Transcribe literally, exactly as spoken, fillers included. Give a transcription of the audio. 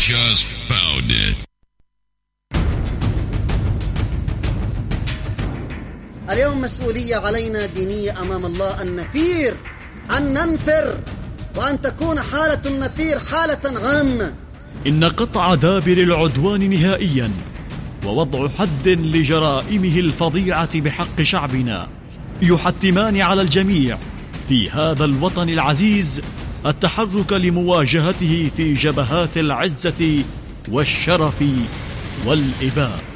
just found it. اليوم مسؤولية علينا دينية أمام الله أن نثير، أن ننفر، وأن تكون حالة النفير حالة عامة. إن قطع دابر العدوان نهائيا ووضع حد لجرائمه الفظيعة بحق شعبنا يحتمان على الجميع في هذا الوطن العزيز التحرك لمواجهته في جبهات العزة والشرف والإباء.